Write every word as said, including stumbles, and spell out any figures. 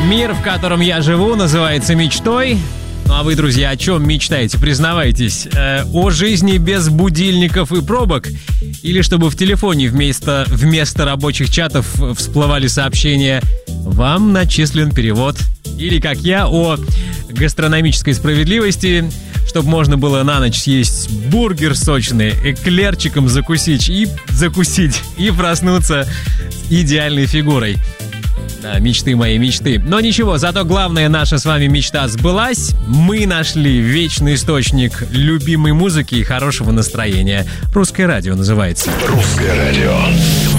Мир, в котором я живу, называется мечтой. Ну а вы, друзья, о чем мечтаете? Признавайтесь. Э, о жизни без будильников и пробок? Или чтобы в телефоне вместо, вместо рабочих чатов всплывали сообщения «Вам начислен перевод»? Или, как я, о гастрономической справедливости, чтобы можно было на ночь съесть бургер сочный, эклерчиком закусить и, закусить, и проснуться с идеальной фигурой. Да, мечты мои, мечты. Но ничего, зато главная наша с вами мечта сбылась. Мы нашли вечный источник любимой музыки и хорошего настроения. Русское радио называется. Русское радио.